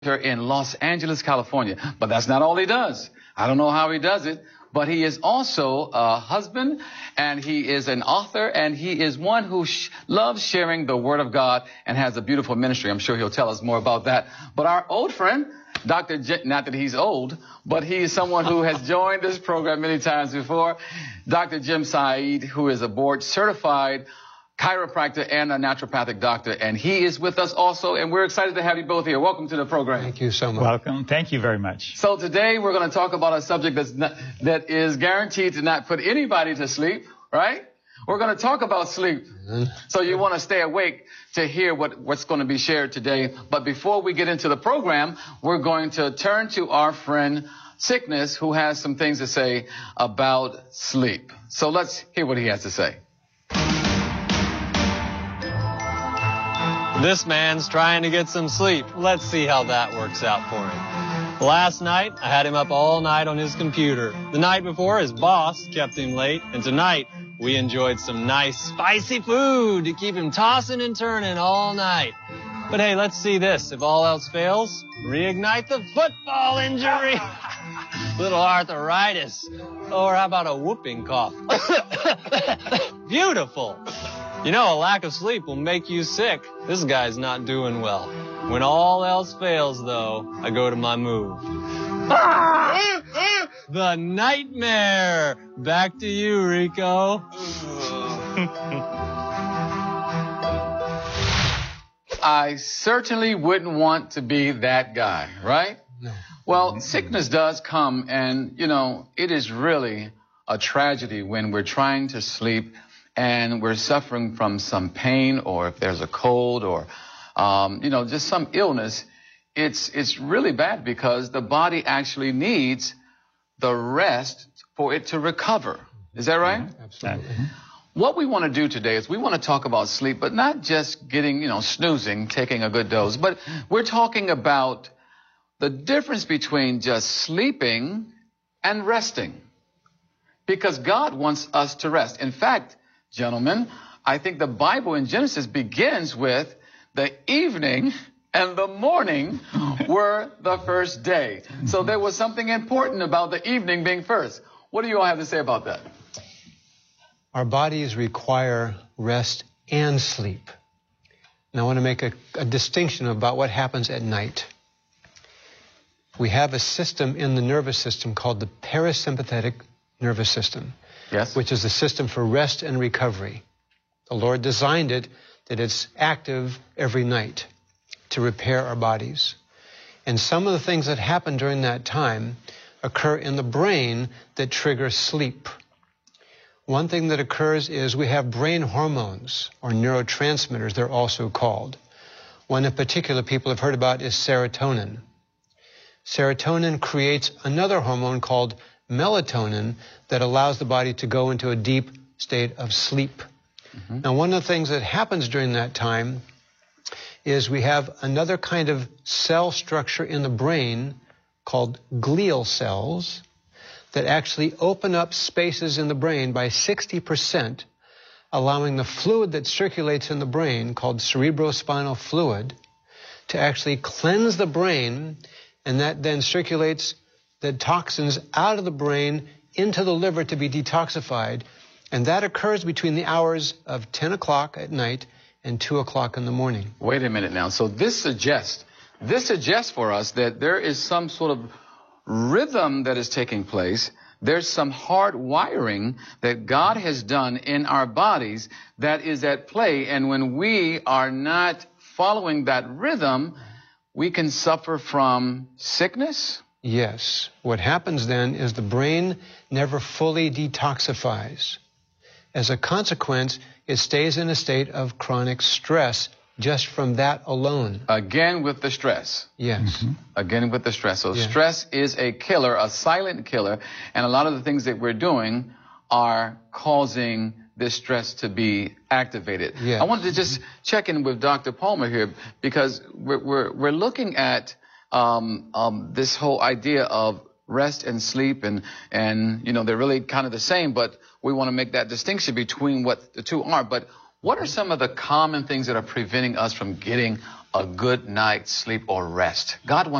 in Los Angeles, California. But that's not all he does. I don't know how he does it, but he is also a husband, and he is an author, and he is one who loves sharing the Word of God and has a beautiful ministry. I'm sure he'll tell us more about that. But our old friend, Dr. not that he's old, but he is someone who has joined this program many times before, Dr. Jim Saeed, who is a board-certified chiropractor and a naturopathic doctor, and he is with us also, and we're excited to have you both here. Welcome to the program. Thank you so much. Welcome. Thank you very much. So today we're going to talk about a subject that is guaranteed to not put anybody to sleep, right? We're going to talk about sleep. So you want to stay awake to hear what's going to be shared today. But before we get into the program, we're going to turn to our friend Sickness, who has some things to say about sleep. So let's hear what he has to say. This man's trying to get some sleep. Let's see how that works out for him. Last night, I had him up all night on his computer. The night before, his boss kept him late. And tonight, we enjoyed some nice, spicy food to keep him tossing and turning all night. But hey, let's see this. If all else fails, reignite the football injury. Little arthritis. Or how about a whooping cough? Beautiful. You know, a lack of sleep will make you sick. This guy's not doing well. When all else fails, though, I go to my move. The nightmare. Back to you, Rico. I certainly wouldn't want to be that guy, right? No. Well, sickness does come, and, you know, it is really a tragedy when we're trying to sleep and we're suffering from some pain, or if there's a cold, or, you know, just some illness. It's really bad because the body actually needs the rest for it to recover. Is that right? Absolutely. What we want to do today is we want to talk about sleep, but not just getting, snoozing, taking a good dose, but we're talking about the difference between just sleeping and resting. Because God wants us to rest. In fact, gentlemen, I think the Bible in Genesis begins with the evening and the morning were the first day. So there was something important about the evening being first. What do you all have to say about that? Our bodies require rest and sleep. And I want to make a distinction about what happens at night. We have a system in the nervous system called the parasympathetic nervous system. Yes. Which is the system for rest and recovery. The Lord designed it that it's active every night to repair our bodies. And some of the things that happen during that time occur in the brain that trigger sleep. One thing that occurs is we have brain hormones, or neurotransmitters, they're also called. One in particular people have heard about is serotonin. Serotonin creates another hormone called melatonin that allows the body to go into a deep state of sleep. Now, one of the things that happens during that time is we have another kind of cell structure in the brain called glial cells that actually open up spaces in the brain by 60%, allowing the fluid that circulates in the brain, called cerebrospinal fluid, to actually cleanse the brain, and that then circulates the toxins out of the brain into the liver to be detoxified. And that occurs between the hours of 10 o'clock at night and 2 o'clock in the morning. Wait a minute now. So this suggests for us that there is some sort of rhythm that is taking place. There's some hard wiring that God has done in our bodies that is at play. And when we are not following that rhythm, we can suffer from sickness. Yes. What happens then is the brain never fully detoxifies. As a consequence, it stays in a state of chronic stress just from that alone. Again with the stress. Yes. Again with the stress. So stress is a killer, a silent killer, and a lot of the things that we're doing are causing this stress to be activated. Yeah. I wanted to just check in with Dr. Palmer here because we're looking at this whole idea of rest and sleep, and they're really kind of the same, but we want to make that distinction between what the two are. But What are some of the common things that are preventing us from getting a good night's sleep or rest? God wants